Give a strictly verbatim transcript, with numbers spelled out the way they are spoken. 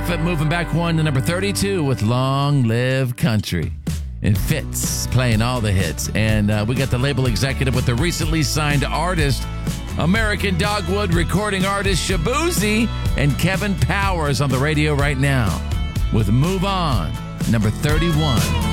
Prophet moving back one to number thirty-two with Long Live Country. And Fitz playing all the hits. And uh, we got the label executive with the recently signed artist, American Dogwood recording artist Shabuzi, and Kevin Powers on the radio right now with Move On, number thirty-one.